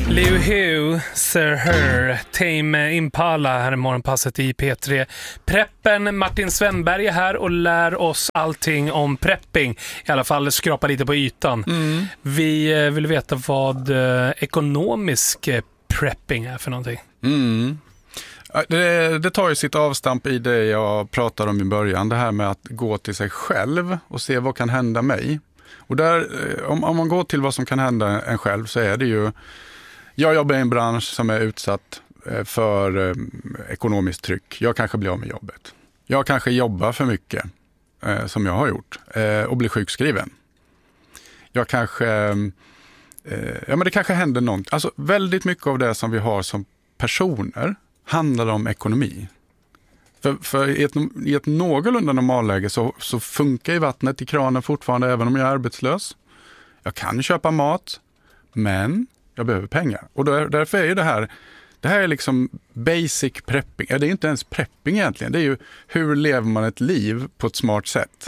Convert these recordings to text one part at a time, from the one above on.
Liu Hu, Sir Her, Tame Impala här i morgonpasset i P3. Preppen, Martin Svenberg är här och lär oss allting om prepping. I alla fall skrapa lite på ytan. Vi vill veta vad ekonomisk prepping är för någonting. Det tar ju sitt avstamp i det jag pratade om i början. Det här med att gå till sig själv och se vad kan hända mig. Och där, om man går till vad som kan hända en själv, så är det ju... Jag jobbar i en bransch som är utsatt för ekonomiskt tryck. Jag kanske blir av med jobbet. Jag kanske jobbar för mycket, som jag har gjort, och blir sjukskriven. Jag kanske... men det kanske händer något. Alltså väldigt mycket av det som vi har som personer handlar om ekonomi. För i ett någorlunda normalläge så funkar ju vattnet i kranen fortfarande även om jag är arbetslös. Jag kan köpa mat, men jag behöver pengar. Och därför är ju det här är liksom basic prepping. Det är inte ens prepping egentligen. Det är ju hur lever man ett liv på ett smart sätt.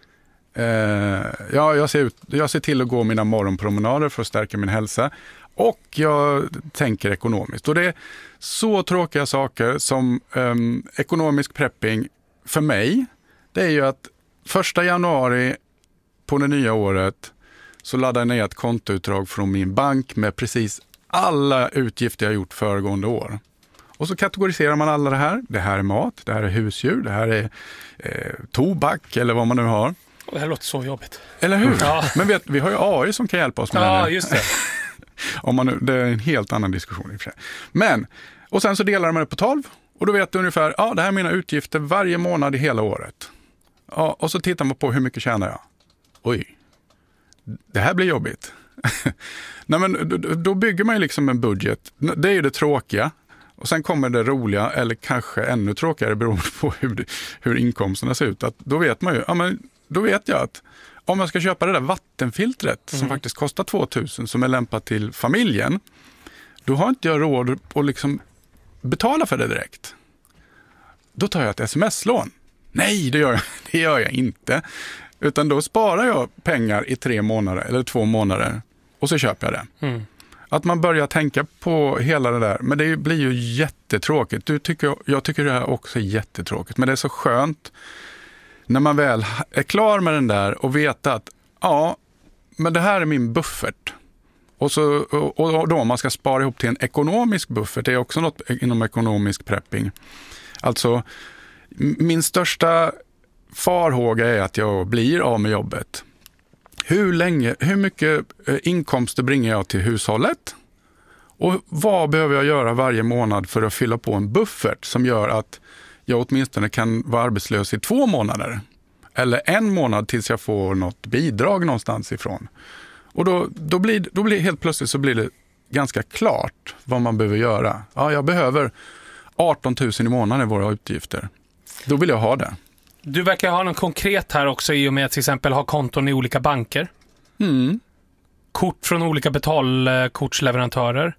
Jag ser till att gå mina morgonpromenader för att stärka min hälsa. Och jag tänker ekonomiskt. Och det är så tråkiga saker som ekonomisk prepping för mig. Det är ju att 1 januari på det nya året så laddar jag ner ett kontoutdrag från min bank med precis alla utgifter jag gjort föregående år. Och så kategoriserar man alla det här. Det här är mat, det här är husdjur, det här är tobak eller vad man nu har. Det här låter så jobbigt. Eller hur? Ja. Men vi har ju AI som kan hjälpa oss med det här. Ja, just det. Det är en helt annan diskussion i och för sig. Men, och sen så delar man det på 12 och då vet du ungefär, det här är mina utgifter varje månad i hela året. Ja, och så tittar man på hur mycket tjänar jag. Oj, det här blir jobbigt. Nej, men då bygger man ju liksom en budget. Det är ju det tråkiga. Och sen kommer det roliga, eller kanske ännu tråkigare beroende på hur inkomsterna ser ut. Att då vet man ju, då vet jag att om jag ska köpa det där vattenfiltret som faktiskt kostar 2000 som är lämpat till familjen, då har inte jag råd att liksom betala för det direkt. Då tar jag ett sms-lån. Nej, det gör jag inte. Utan då sparar jag pengar i 3 månader eller 2 månader och så köper jag det. Att man börjar tänka på hela det där. Men det blir ju jättetråkigt. Jag tycker det här också är jättetråkigt. Men det är så skönt när man väl är klar med den där och vet att men det här är min buffert. Och då om man ska spara ihop till en ekonomisk buffert, det är också något inom ekonomisk prepping. Alltså min största farhåga är att jag blir av med jobbet. Hur mycket inkomster bringar jag till hushållet? Och vad behöver jag göra varje månad för att fylla på en buffert som gör att jag åtminstone kan vara arbetslös i 2 månader? Eller 1 månad tills jag får något bidrag någonstans ifrån. Och då blir helt plötsligt så blir det ganska klart vad man behöver göra. Ja, jag behöver 18 000 i månaden i våra utgifter. Då vill jag ha det. Du verkar ha något konkret här också i och med att till exempel ha konton i olika banker. Kort från olika betalkortsleverantörer.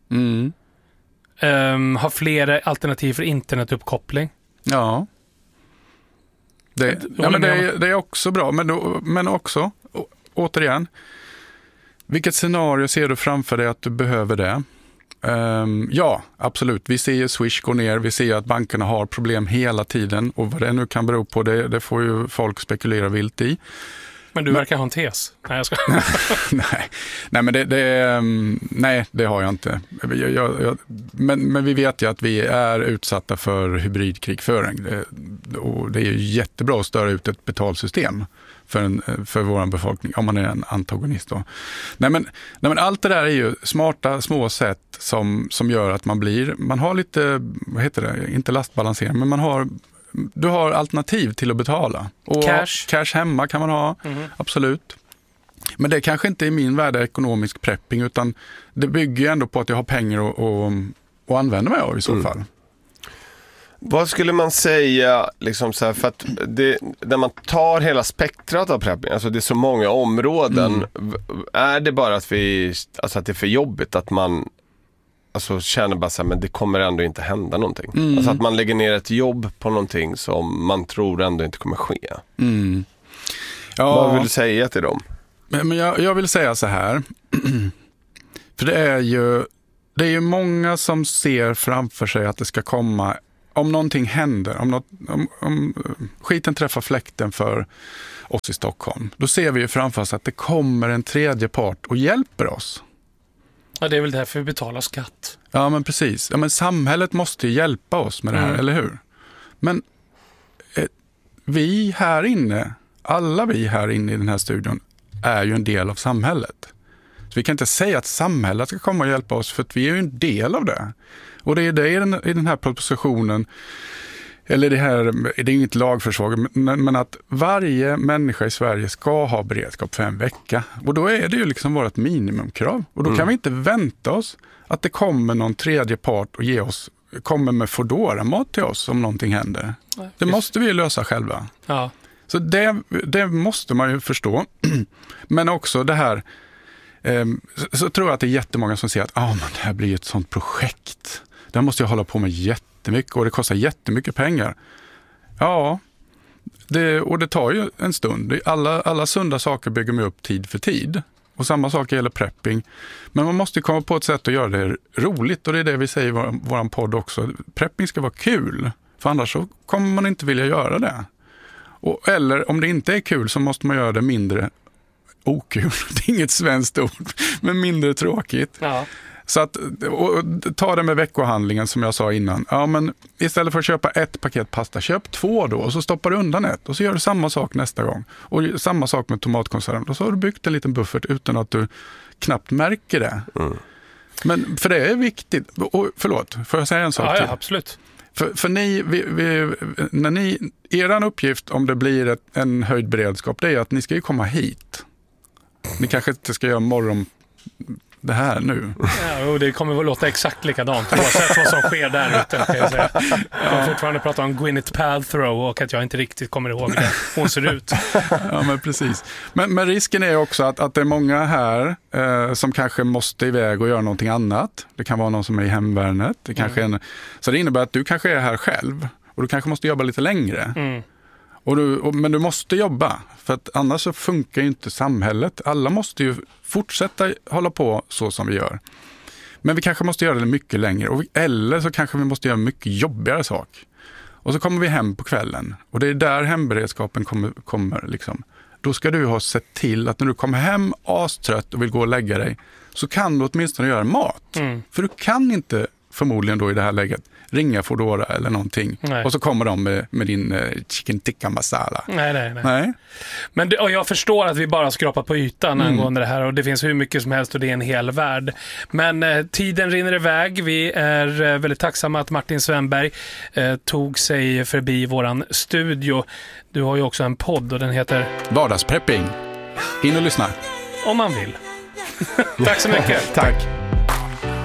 Ha fler alternativ för internetuppkoppling. Ja. Det är också bra. Men också, återigen, vilket scenario ser du framför dig att du behöver det? Ja, absolut. Vi ser ju Swish gå ner. Vi ser att bankerna har problem hela tiden. Och vad det nu kan bero på, det får ju folk spekulera vilt i. Men du verkar ha en tes. Nej, jag ska... nej, men nej, det har jag inte. Men vi vet ju att vi är utsatta för hybridkrigföring. Och det är ju jättebra att störa ut ett betalsystem för vår befolkning, om man är en antagonist då. Nej men allt det där är ju smarta små sätt som gör att man har lite, vad heter det, inte lastbalansering, men du har alternativ till att betala. Och cash hemma kan man ha, absolut. Men det kanske inte är min värld ekonomisk prepping, utan det bygger ju ändå på att jag har pengar att använda mig av i så fall. Vad skulle man säga liksom så här, för att när man tar hela spektrat av prepping, alltså det är så många områden, är det bara att att det är för jobbigt att man känner bara så här, men det kommer ändå inte hända någonting. Alltså att man lägger ner ett jobb på någonting som man tror ändå inte kommer ske. Ja. Vad vill du säga till dem? Men jag vill säga så här. För det är ju Det är ju många som ser framför sig att det ska komma, om någonting händer, om skiten träffar fläkten för oss i Stockholm, då ser vi ju framför oss att det kommer en tredje part och hjälper oss. Ja, det är väl därför vi betalar skatt. Ja, men precis. Ja, men samhället måste ju hjälpa oss med det här, eller hur? Men vi här inne, alla vi här inne i den här studion, är ju en del av samhället. Så vi kan inte säga att samhället ska komma och hjälpa oss, för att vi är ju en del av det. Och det är det i den här propositionen, eller det är inget lagförslag, men att varje människa i Sverige ska ha beredskap för en vecka. Och då är det ju liksom vårt minimumkrav. Och då kan vi inte vänta oss att det kommer någon tredje part och kommer med Foodora-mat till oss om någonting händer. Det måste vi ju lösa själva. Ja. Så det måste man ju förstå. Men också det här, så tror jag att det är jättemånga som säger att men det här blir ett sånt projekt. Det måste jag hålla på med jättemycket och det kostar jättemycket pengar. Ja, och det tar ju en stund. Alla sunda saker bygger man upp tid för tid. Och samma sak gäller prepping. Men man måste komma på ett sätt att göra det roligt, och det är det vi säger i våran podd också. Prepping ska vara kul, för annars så kommer man inte vilja göra det. Eller om det inte är kul så måste man göra det mindre okul. Det är inget svenskt ord, men mindre tråkigt. Ja. Så att, och ta det med veckohandlingen som jag sa innan. Ja, men istället för att köpa ett paket pasta, köp 2 då, och så stoppar du undan ett. Och så gör du samma sak nästa gång. Och samma sak med tomatkonserven. Och så har du byggt en liten buffert utan att du knappt märker det. Men för det är viktigt. Och förlåt, får jag säga en sak till? Ja, absolut. För eran uppgift om det blir en höjd beredskap, det är att ni ska ju komma hit. Ni kanske inte ska göra det här nu. Ja, och det kommer väl låta exakt likadant oavsett vad som sker där ute, kan jag säga. Jag har fortfarande pratat om Gwyneth Paltrow och att jag inte riktigt kommer ihåg hur hon ser ut. Ja, men precis. Men risken är också att det är många här som kanske måste iväg och göra någonting annat. Det kan vara någon som är i hemvärnet. Det kanske så det innebär att du kanske är här själv och du kanske måste jobba lite längre. Men du måste jobba, för att annars så funkar ju inte samhället. Alla måste ju fortsätta hålla på så som vi gör. Men vi kanske måste göra det mycket längre. Eller så kanske vi måste göra mycket jobbigare sak. Och så kommer vi hem på kvällen. Och det är där hemberedskapen kommer liksom. Då ska du ha sett till att när du kommer hem astrött och vill gå och lägga dig, så kan du åtminstone göra mat. För du kan inte förmodligen då i det här läget ringa Foodora eller någonting. Nej. Och så kommer de med din chicken tikka masala. Nej. Men och jag förstår att vi bara skrapar på ytan angående det här, och det finns hur mycket som helst och det är en hel värld. Men tiden rinner iväg. Vi är väldigt tacksamma att Martin Svenberg tog sig förbi våran studio. Du har ju också en podd och den heter Vardagsprepping. In och lyssna. Om man vill. Tack så mycket. Tack.